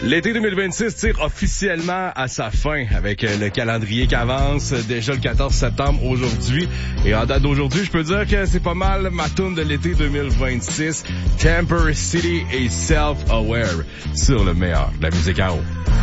L'été 2026 tire officiellement à sa fin avec le calendrier qui avance. Déjà le 14 septembre aujourd'hui. Et en date d'aujourd'hui, je peux dire que c'est pas mal ma tune de l'été 2026. Temper City et Self-Aware sur le meilleur de la musique à eau.